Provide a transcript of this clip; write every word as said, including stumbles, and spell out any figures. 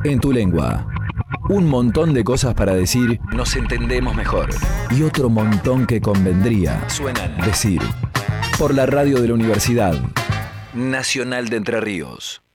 en tu lengua. Un montón de cosas para decir, nos entendemos mejor. Y otro montón que convendría, suenan, decir. Por la radio de la Universidad Nacional de Entre Ríos.